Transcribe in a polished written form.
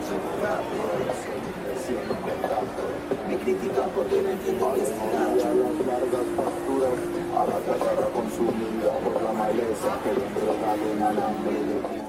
Me critican porque no entienden que es A las largas pasturas, a la tierra consumida por la maleza que le entregaron al hambre de